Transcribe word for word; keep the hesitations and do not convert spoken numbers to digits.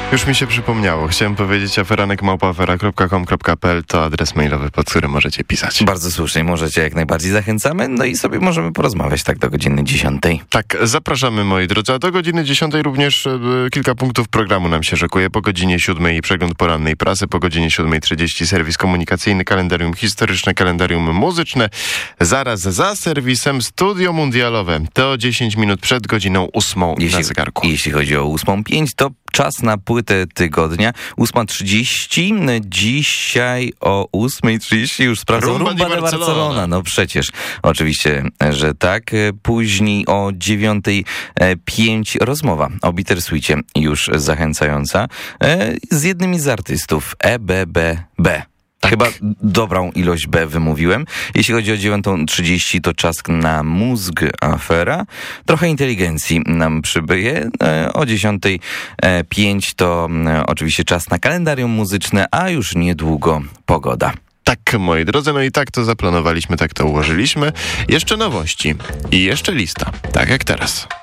Już mi się przypomniało. Chciałem powiedzieć aferanek małpa afera kropka com kropka p l to adres mailowy, pod który możecie pisać. Bardzo słusznie, możecie, jak najbardziej zachęcamy. No i sobie możemy porozmawiać tak do godziny dziesiątej. Tak, zapraszamy moi drodzy, a do godziny dziesiątej również e, kilka punktów programu nam się szykuje. Po godzinie siódmej przegląd porannej prasy, po godzinie siódmej trzydzieści serwis komunikacyjny, kalendarium historyczne, kalendarium muzyczne. Zaraz za serwisem Studio Mundialowe. To dziesięć minut przed godziną ósmą Jeśli, na zegarku. jeśli chodzi o ósmą pięć, to czas na płytę tygodnia. ósma trzydzieści. Dzisiaj o ósma trzydzieści już sprawdzam. Rumba Rumba di de Barcelona. Barcelona. No przecież, oczywiście, że tak. Później o dziewiątej pięć rozmowa o Bittersweetie, już zachęcająca, z jednym z artystów E B B B. Tak. Chyba dobrą ilość B wymówiłem. Jeśli chodzi o dziewiątą trzydzieści, to czas na mózg afera. Trochę inteligencji nam przybyje. O dziesiątej pięć to oczywiście czas na kalendarium muzyczne, a już niedługo pogoda. Tak, moi drodzy, no i tak to zaplanowaliśmy, tak to ułożyliśmy. Jeszcze nowości i jeszcze lista, tak jak teraz.